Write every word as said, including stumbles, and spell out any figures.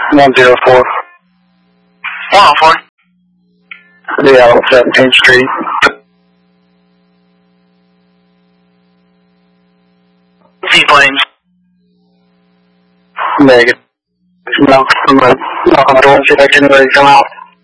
one zero four. one oh four. Yeah, seventeenth Street. Seaplanes. Negative. No, I'm going to knock on the door and see if I can really come out.